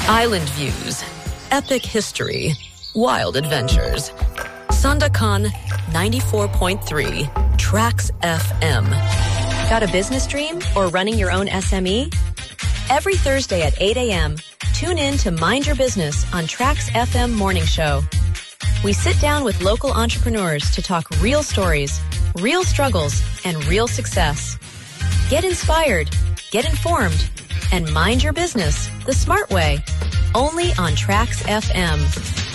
Island views, epic history, wild adventures. Sandakan 94.3 Tracks FM. Got a business dream or running your own SME? Every Thursday at 8 a.m., tune in to Mind Your Business on Tracks FM Morning Show. We sit down with local entrepreneurs to talk real stories, real struggles, and real success. Get inspired, get informed, and mind your business the smart way. Only on Tracks FM.